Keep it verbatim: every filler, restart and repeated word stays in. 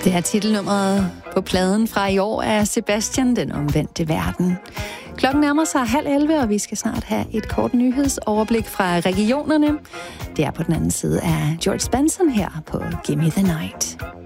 Det er titelnummeret på pladen fra i år af Sebastian, Den Omvendte Verden. Klokken nærmer sig halv elleve, og vi skal snart have et kort nyhedsoverblik fra regionerne. Det er på den anden side af George Benson her på Gimme the Night.